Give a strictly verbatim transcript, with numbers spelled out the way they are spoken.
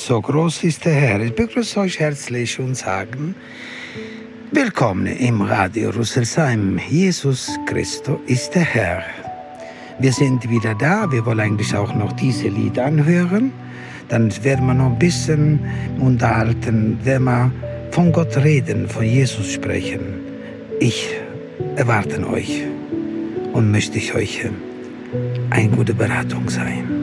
So groß ist der Herr. Ich begrüße euch herzlich und sagen, willkommen im Radio Rüsselsheim. Jesus Christus ist der Herr. Wir sind wieder da. Wir wollen eigentlich auch noch diese Lied anhören. Dann werden wir noch ein bisschen unterhalten, werden wir von Gott reden, von Jesus sprechen. Ich erwarte euch und möchte ich euch eine gute Beratung sein.